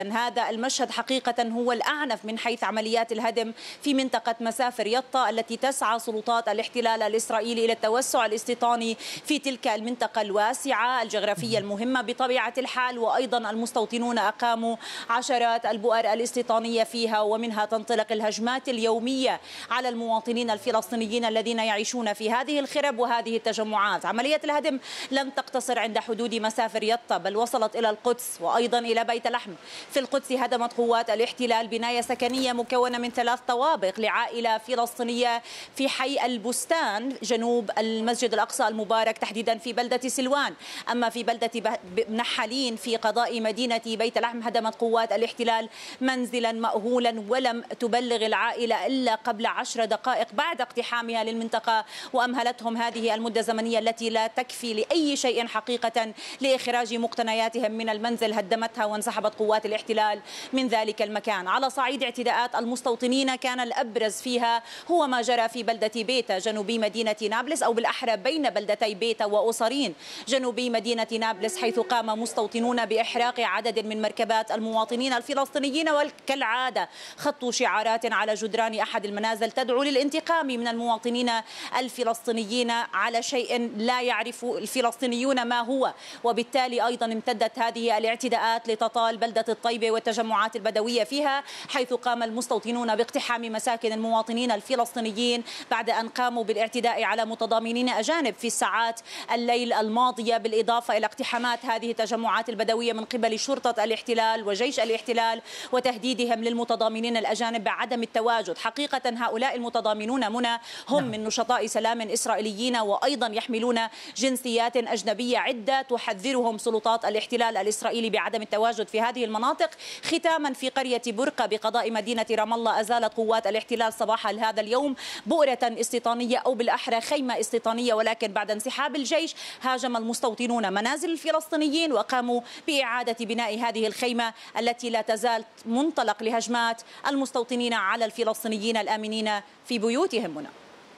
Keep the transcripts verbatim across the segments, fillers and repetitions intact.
هذا المشهد حقيقة هو الأعنف من حيث عمليات الهدم في منطقة مسافر يطا التي تسعى سلطات الاحتلال الإسرائيلي إلى التوسع الاستيطاني في تلك المنطقة الواسعة الجغرافية المهمة بطبيعة الحال. وأيضا المستوطنون أقاموا عشرات البؤر الاستيطانية فيها، ومنها تنطلق الهجمات اليومية على المواطنين الفلسطينيين الذين يعيشون في هذه الخرب وهذه التجمعات. عملية الهدم لم تقتصر عند حدود مسافر يطا، بل وصلت إلى القدس وأيضا إلى بيت لحم. في القدس هدمت قوات الاحتلال بناية سكنية مكونة من ثلاث طوابق لعائلة فلسطينية في حي البستان جنوب المسجد الأقصى المبارك، تحديدا في بلدة سلوان. أما في بلدة نحالين في قضاء مدينة بيت لحم هدمت قوات الاحتلال منزلا مأهولا، ولم تبلغ العائلة إلا قبل عشر دقائق بعد اقتحامها للمنطقة، وأمهلتهم هذه المدة الزمنية التي لا تكفي لأي شيء حقيقة لإخراج مقتنياتهم من المنزل. هدمتها وانسحبت قوات الاحتلال من ذلك المكان. على صعيد اعتداءات المستوطنين كان الأبرز فيها هو ما جرى في بلدة بيتا جنوبي مدينة نابلس، أو بالأحرى بين بلدتي بيتا وأوصرين جنوبي مدينة نابلس، حيث قام مستوطنون بإحراق عدد من مركبات المواطنين الفلسطينيين، وكالعادة خطوا شعارات على جدران أحد المنازل تدعو للانتقام من المواطنين الفلسطينيين على شيء لا يعرف الفلسطينيون ما هو. وبالتالي أيضا امتدت هذه الاعتداءات لتطال بلدة الطيبة والتجمعات البدوية فيها، حيث قام المستوطنون باقتحام مساكن المواطنين الفلسطينيين بعد أن قاموا بالاعتداء على متضامنين أجانب في ساعات الليل الماضية، بالإضافة إلى اقتحامات هذه التجمعات البدوية من قبل شرطة الاحتلال وجيش الاحتلال وتهديدهم للمتضامنين الأجانب بعدم التواجد. حقيقة هؤلاء المتضامنون منى هم من نشطاء سلام إسرائيليين، وأيضا يحملون جنسيات أجنبية عدة تحذرهم سلطات الاحتلال الإسرائيلي بعدم التواجد في هذه المناطق. ختاما، في قرية برقة بقضاء مدينة رام الله أزالت قوات الاحتلال صباح هذا اليوم بؤرة استيطانية، أو بالأحرى خيمة استيطانية، ولكن بعد انسحاب الجيش هاجم المستوطنون منازل الفلسطينيين وقاموا بإعادة بناء هذه الخيمة التي لا تزال منطلق لهجمات المستوطنين على الفلسطينيين الآمنين في بيوتهم. هنا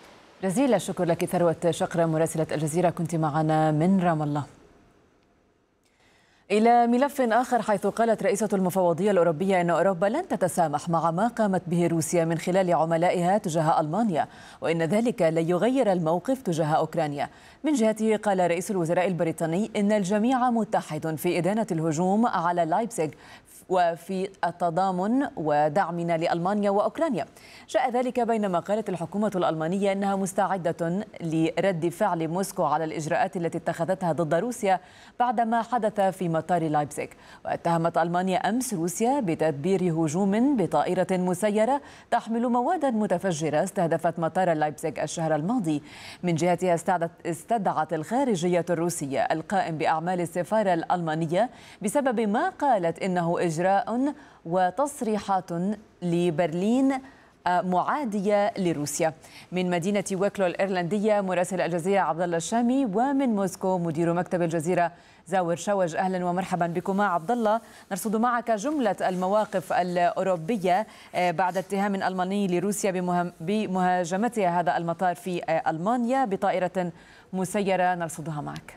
جزيل الشكر لك ثروة شقرة مراسلة الجزيرة، كنت معنا من رام الله. إلى ملف آخر، حيث قالت رئيسة المفوضية الأوروبية أن أوروبا لن تتسامح مع ما قامت به روسيا من خلال عملائها تجاه ألمانيا، وإن ذلك لن يغير الموقف تجاه أوكرانيا. من جهته قال رئيس الوزراء البريطاني إن الجميع متحد في إدانة الهجوم على لايبزيغ وفي التضامن ودعمنا لألمانيا وأوكرانيا. جاء ذلك بينما قالت الحكومة الألمانية أنها مستعدة لرد فعل موسكو على الإجراءات التي اتخذتها ضد روسيا بعدما حدث في مطار لايبزيغ. واتهمت ألمانيا أمس روسيا بتدبير هجوم بطائرة مسيرة تحمل مواد متفجرة استهدفت مطار لايبزيغ الشهر الماضي. من جهتها استدعت الخارجية الروسية القائم بأعمال السفارة الألمانية بسبب ما قالت إنه إجراء وتصريحات لبرلين معادية لروسيا. من مدينة ويكلو الإيرلندية مراسل الجزيرة عبد الله الشامي، ومن موسكو مدير مكتب الجزيرة زاور شوج. أهلا ومرحبا بكما عبد الله. نرصد معك جملة المواقف الأوروبية بعد اتهام ألماني لروسيا بمهاجمتها هذا المطار في ألمانيا بطائرة مسيرة، نرصدها معك.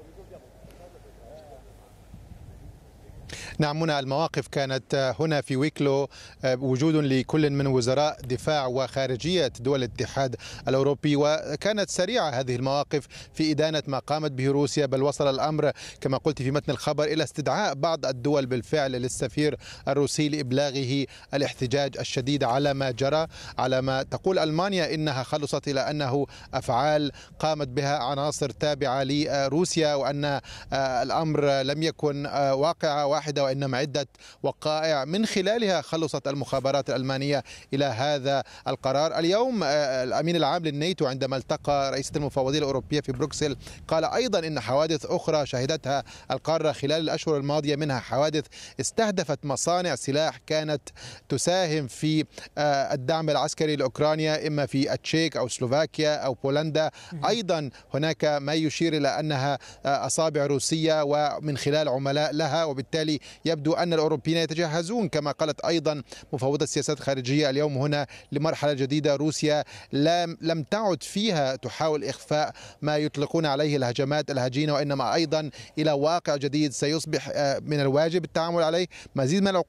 نعم منى، المواقف كانت هنا في ويكلو وجود لكل من وزراء دفاع وخارجية دول الاتحاد الأوروبي، وكانت سريعة هذه المواقف في إدانة ما قامت به روسيا، بل وصل الأمر كما قلت في متن الخبر إلى استدعاء بعض الدول بالفعل للسفير الروسي لإبلاغه الاحتجاج الشديد على ما جرى، على ما تقول ألمانيا إنها خلصت إلى أنه أفعال قامت بها عناصر تابعة لروسيا، وأن الأمر لم يكن واقعة واحدة وإنما عدة وقائع من خلالها خلصت المخابرات الألمانية إلى هذا القرار. اليوم الأمين العام للناتو عندما التقى رئيسة المفوضية الأوروبية في بروكسل قال أيضا إن حوادث أخرى شهدتها القارة خلال الأشهر الماضية، منها حوادث استهدفت مصانع سلاح كانت تساهم في الدعم العسكري لأوكرانيا، إما في التشيك أو سلوفاكيا أو بولندا. أيضا هناك ما يشير إلى أنها أصابع روسية ومن خلال عملاء لها، وبالتالي يبدو أن الأوروبيين يتجهزون كما قالت أيضا مفوضة السياسات الخارجية اليوم هنا لمرحلة جديدة. روسيا لم لم تعد فيها تحاول إخفاء ما يطلقون عليه الهجمات الهجينة، وإنما أيضا إلى واقع جديد سيصبح من الواجب التعامل عليه. مزيد من